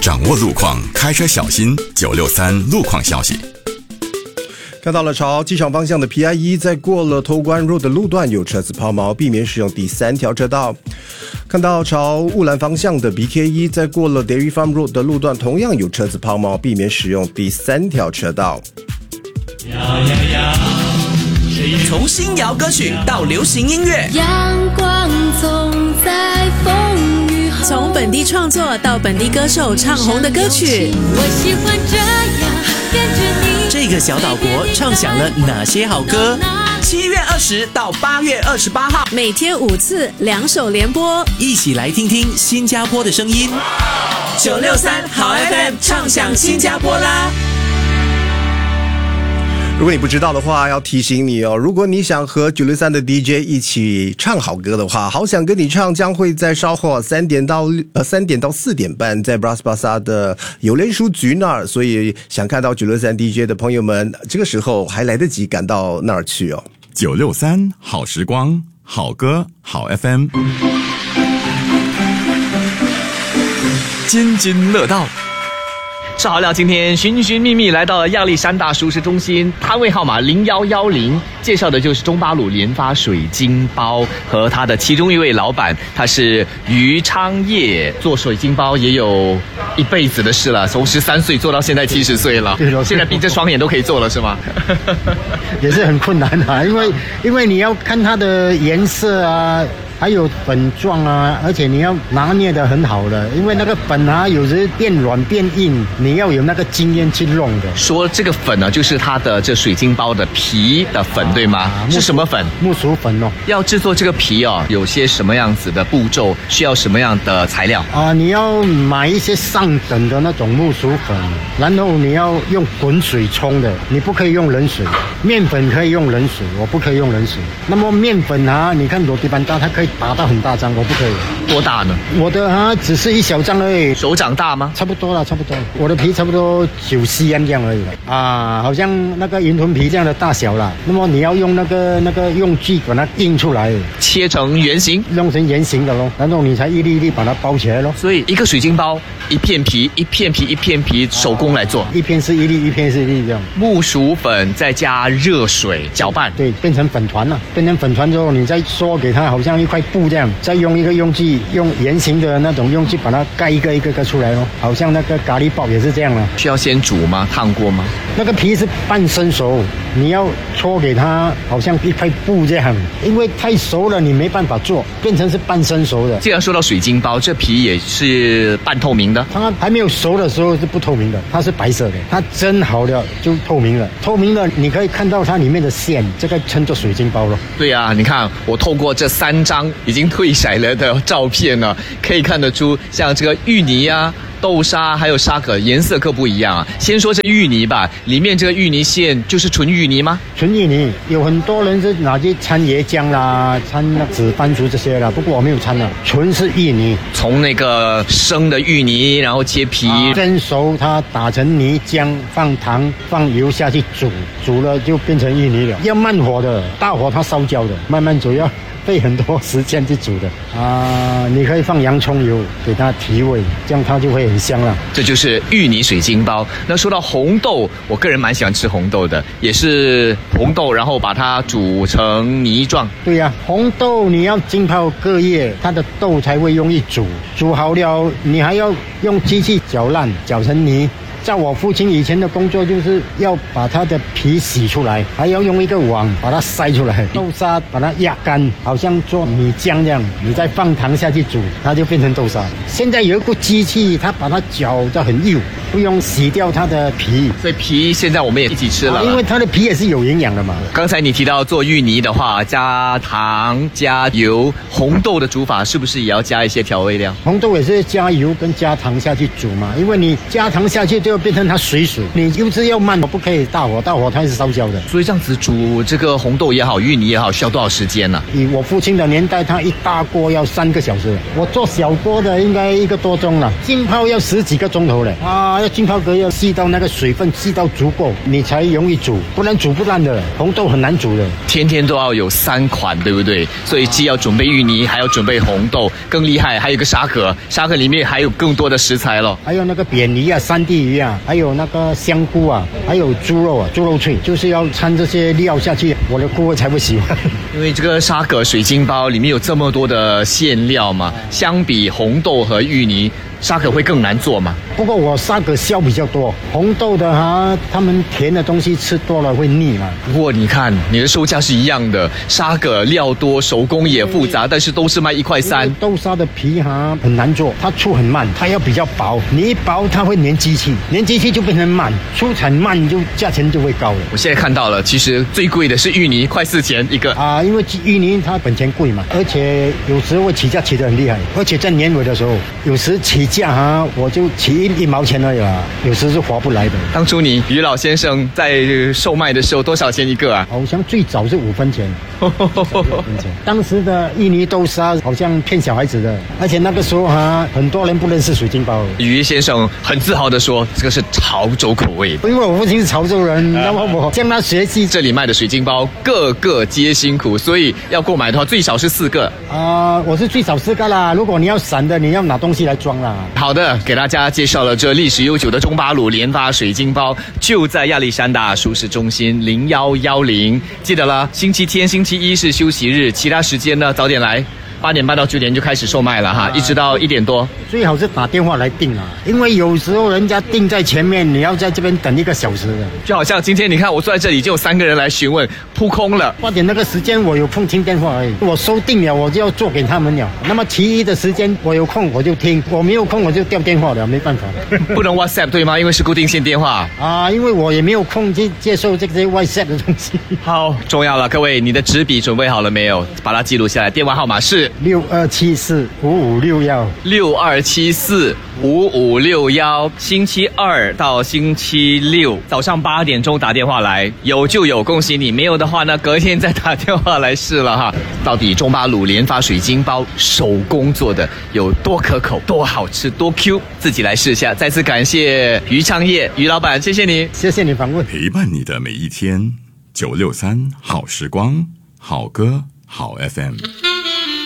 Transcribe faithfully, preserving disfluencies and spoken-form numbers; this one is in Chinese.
掌握路况，开车小心。九六三路况消息。 看到了朝机场方向的 P I 一，在过了偷关 Road 的路段有车子抛锚，避免使用第三条车道。看到朝雾兰方向的 B K 一，在过了 Dairy Farm Road 的路段同样有车子抛锚，避免使用第三条车道。 从新谣歌曲到流行音乐， 阳光总在风雨后， 从本地创作到本地歌手唱红的歌曲， 我喜欢这样跟着你。 这个小岛国唱响了哪些好歌？七月二十到八月二十八号， 每天五次，两首联播， 一起来听听新加坡的声音。九六三好 F M 唱响新加坡啦！ 如果你不知道的话，要提醒你哦，如果你想和九六三的 D J 一起唱好歌的话，好想跟你唱将会在稍后三点到呃三点到四点半在 Bras Basah 的邮联书局那儿，所以想看到九六三 D J 的朋友们，这个时候还来得及赶到那儿去哦。 九六三好时光，好歌好 F M， 津津乐道。邵豪亮今天寻寻觅觅来到了亚历山大熟食中心，摊位号码零一一零，介绍的就是中巴鲁联发水晶包和他的其中一位老板，他是于昌业，做水晶包也有一辈子的事了，从十三岁做到现在七十岁了，现在闭着双眼都可以做了是吗？ 也是很困难啊，因为因为你要看它的颜色啊。还有粉状啊，而且你要拿捏得很好的，因为那个粉啊，有时变软变硬，你要有那个经验去弄的。 说这个粉呢，就是它的这水晶包的皮的粉，对吗？啊、是什么粉？ 木薯粉哦。 要制作这个皮哦，有些什么样子的步骤？需要什么样的材料？ 啊，你要买一些上等的那种木薯粉，然后你要用滚水冲的，你不可以用冷水。面粉可以用冷水，我不可以用冷水。那么面粉啊，你看罗迪班达它可以打到很大张，我不可以。 多大呢？ 我的啊只是一小张而已。 手掌大吗？ 差不多了，差不多。我的皮差不多九 C M 这样而已了啊，好像那个云吞皮这样的大小啦。那么你要用那个那个用锯把它印出来， 切成圆形， 弄成圆形的咯，然后你才一粒一粒把它包起来咯。 所以一个水晶包，一片皮，一片皮，一片皮，手工来做， 啊、一片是一粒，一片是一粒这样。 木薯粉再加热水搅拌， 对，变成粉团了。变成粉团之后，你再缩给它，好像一块布这样，再用一个用具，用圆形的那种用具把它盖一个一个个出来咯，好像那个咖喱包也是这样了。 需要先煮吗？烫过吗？ 那个皮是半生熟，你要搓给它，好像一块布这样，因为太熟了你没办法做，变成是半生熟的。 既然说到水晶包，这皮也是半透明的。 它还没有熟的时候是不透明的，它是白色的。它蒸好了就透明了，透明了你可以看到它里面的馅，这个称作水晶包了。 对啊，你看我透过这三张已经褪色了的照片呢，可以看得出像这个芋泥啊、豆沙还有沙葛颜色各不一样啊。先说这芋泥吧，里面这个芋泥馅就是纯芋泥吗？ 纯芋泥，有很多人是拿去掺椰浆啦、掺那紫番薯这些啦，不过我没有掺了，纯是芋泥。 从那个生的芋泥，然后切皮， 啊、蒸熟它打成泥浆，放糖放油下去煮，煮了就变成芋泥了。要慢火的，大火它烧焦的，慢慢煮要费很多时间去煮的啊！你可以放洋葱油给它提味，这样它就会很香了。 这就是芋泥水晶包。那说到红豆，我个人蛮喜欢吃红豆的，也是红豆，然后把它煮成泥状。 对呀、啊，红豆你要浸泡个月，它的豆才会容易煮。煮好了，你还要用机器搅烂，搅成泥。在我父亲以前的工作就是要把它的皮洗出来，还要用一个网把它筛出来，豆沙把它压干，好像做米浆这样，你再放糖下去煮，它就变成豆沙。现在有一个机器，它把它搅得很幼，不用洗掉它的皮， 所以皮现在我们也一起吃了、啊， 因为它的皮也是有营养的嘛。 刚才你提到做芋泥的话，加糖加油，红豆的煮法是不是也要加一些调味料？ 红豆也是加油跟加糖下去煮嘛，因为你加糖下去就变成它水水，你就是要慢火，不可以大火，大火它是烧焦的。 所以这样子煮这个红豆也好，芋泥也好，需要多少时间呢、啊？ 以我父亲的年代，他一大锅要三个小时，我做小锅的应该一个多钟了，浸泡要十几个钟头嘞。啊， 个浸泡格要吸到那个水分，吸到足够，你才容易煮，不然煮不烂的。红豆很难煮的， 天天都要有三款，对不对？所以既要准备芋泥，还要准备红豆，更厉害还有一个沙葛，沙葛里面还有更多的食材咯， 还有那个扁鱼啊、山地鱼啊，还有那个香菇啊，还有猪肉啊，猪肉脆，就是要掺这些料下去，我的顾客才会喜欢。 因为这个沙葛水晶包里面有这么多的馅料嘛，相比红豆和芋泥，沙葛会更难做嘛。 不过我沙葛销比较多，红豆的哈，他们甜的东西吃多了会腻嘛。 不过你看，你的售价是一样的，沙葛料多，手工也复杂，但是都是卖一块三。 豆沙的皮哈很难做，它出很慢，它要比较薄，你一薄它会粘机器，粘机器就变成慢，出产慢就价钱就会高了。 我现在看到了，其实最贵的是芋泥，快四钱一个啊，因为芋泥它本钱贵嘛，而且有时候会起价起得很厉害，而且在年尾的时候，有时起价哈我就起一毛钱而已啊，有时是划不来的。 当初你于老先生在售卖的时候多少钱一个啊？ 好像最早是五分钱。当时的芋泥豆沙好像骗小孩子的，而且那个时候哈很多人不认识水晶包。 于先生很自豪地说，这个是潮州口味。 因为我父亲是潮州人，那么我向他学习。 这里卖的水晶包个个皆辛苦，所以要购买的话最少是四个。 啊、呃，我是最少四个啦。如果你要散的，你要拿东西来装啦。 好的，给大家介绍了这历史悠久的中巴鲁联发水晶包，就在亚历山大舒适中心零幺幺零。记得了，星期天、星期一是休息日，其他时间呢早点来。八点半到九点就开始售卖了哈，一直到一点多。 最好是打电话来订啊，因为有时候人家订在前面，你要在这边等一个小时的。 就好像今天你看我坐在这里，就有三个人来询问，扑空了。 八点那个时间我有空听电话而已，我收定了我就要做给他们了。那么其余的时间我有空我就听，我没有空我就掉电话了，没办法。 不能 WhatsApp 对吗？因为是固定线电话啊，因为我也没有空去接受这些 WhatsApp 的东西。 好，重要了，各位，你的纸笔准备好了没有？把它记录下来，电话号码是六二七四五五六幺六二七四五五六幺。星期二到星期六早上八点钟打电话来，有就有，恭喜你；没有的话呢，隔天再打电话来试了哈。到底中巴鲁联发水晶包手工做的有多可口、多好吃、多 Q， 自己来试一下。再次感谢于昌业于老板，谢谢你， 谢谢你访问， 陪伴你的每一天。九六三好时光，好歌好 F M。